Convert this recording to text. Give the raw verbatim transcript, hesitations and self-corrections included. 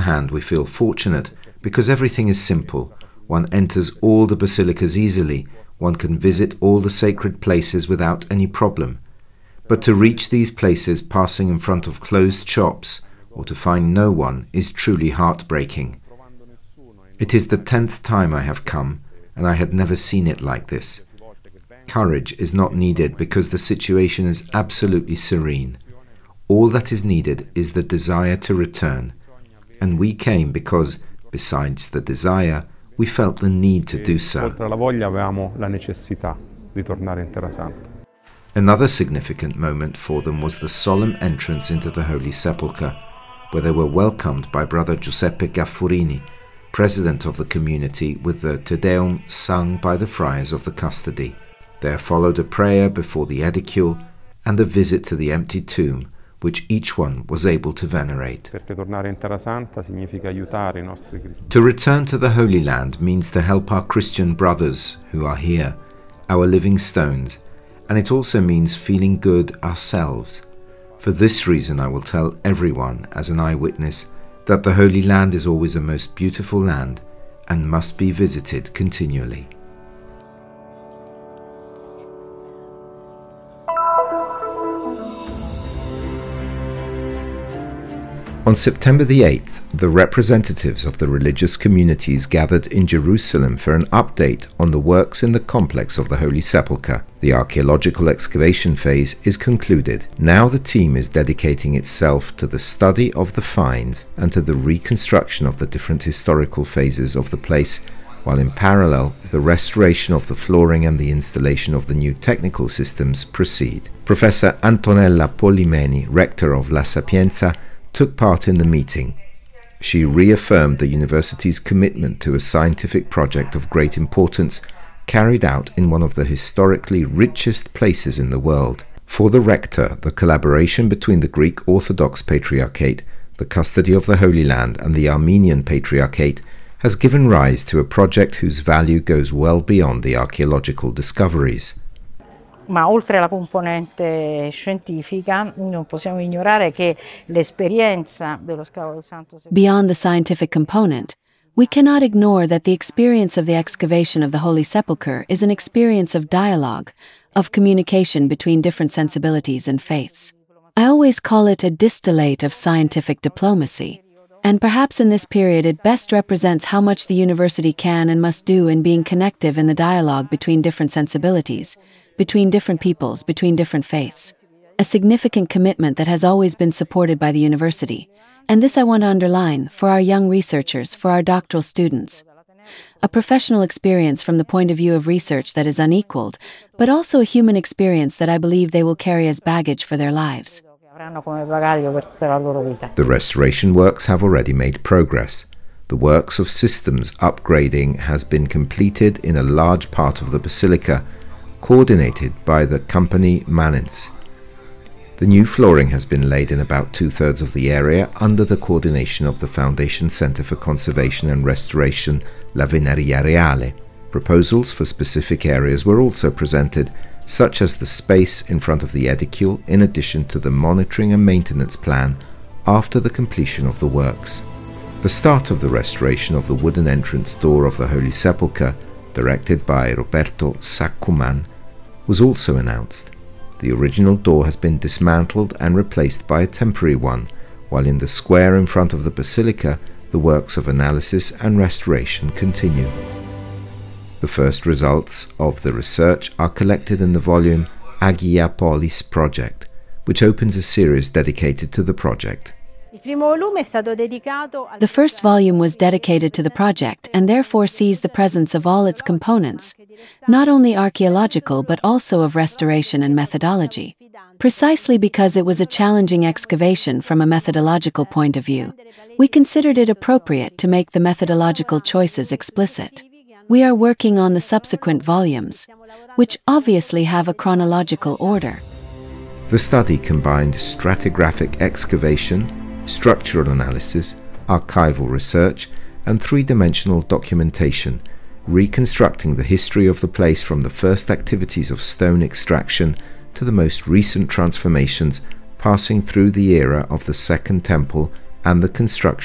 hand, we feel fortunate because everything is simple. One enters all the basilicas easily. One can visit all the sacred places without any problem. But to reach these places passing in front of closed shops or to find no one is truly heartbreaking. It is the tenth time I have come, and I had never seen it like this. Courage is not needed because the situation is absolutely serene. All that is needed is the desire to return. And we came because, besides the desire, we felt the need to do so. Another significant moment for them was the solemn entrance into the Holy Sepulchre, where they were welcomed by Brother Giuseppe Gaffurini, president of the community, with the Te Deum sung by the friars of the custody. There followed a prayer before the edicule and a visit to the empty tomb, which each one was able to venerate. To return to the Holy Land means to help our Christian brothers who are here, our living stones, and it also means feeling good ourselves. For this reason I will tell everyone as an eyewitness that the Holy Land is always a most beautiful land and must be visited continually. On September the eighth, the representatives of the religious communities gathered in Jerusalem for an update on the works in the complex of the Holy Sepulchre. The archaeological excavation phase is concluded. Now the team is dedicating itself to the study of the finds and to the reconstruction of the different historical phases of the place, while in parallel, the restoration of the flooring and the installation of the new technical systems proceed. Professor Antonella Polimeni, rector of La Sapienza, took part in the meeting. She reaffirmed the university's commitment to a scientific project of great importance carried out in one of the historically richest places in the world. For the rector, the collaboration between the Greek Orthodox Patriarchate, the custody of the Holy Land, and the Armenian Patriarchate has given rise to a project whose value goes well beyond the archaeological discoveries. Ma oltre alla componente scientifica, non possiamo ignorare che l'esperienza dello scavo del Santo Sepolcro. Beyond the scientific component, we cannot ignore that the experience of the excavation of the Holy Sepulchre is an experience of dialogue, of communication between different sensibilities and faiths. I always call it a distillate of scientific diplomacy, and perhaps in this period it best represents how much the university can and must do in being connective in the dialogue between different sensibilities, between different peoples, between different faiths. A significant commitment that has always been supported by the university, and this I want to underline for our young researchers, for our doctoral students. A professional experience from the point of view of research that is unequaled, but also a human experience that I believe they will carry as baggage for their lives. The restoration works have already made progress. The works of systems upgrading has been completed in a large part of the basilica, coordinated by the company Manens. The new flooring has been laid in about two-thirds of the area under the coordination of the Foundation Center for Conservation and Restoration La Veneria Reale. Proposals for specific areas were also presented, such as the space in front of the edicule, in addition to the monitoring and maintenance plan after the completion of the works. The start of the restoration of the wooden entrance door of the Holy Sepulchre, directed by Roberto Saccuman, was also announced. The original door has been dismantled and replaced by a temporary one, while in the square in front of the basilica, the works of analysis and restoration continue. The first results of the research are collected in the volume Agia Polis Project, which opens a series dedicated to the project. The first volume was dedicated to the project and therefore sees the presence of all its components, not only archaeological but also of restoration and methodology. Precisely because it was a challenging excavation from a methodological point of view, we considered it appropriate to make the methodological choices explicit. We are working on the subsequent volumes, which obviously have a chronological order. The study combined stratigraphic excavation, structural analysis, archival research, and three-dimensional documentation, reconstructing the history of the place from the first activities of stone extraction to the most recent transformations, passing through the era of the Second Temple and the construction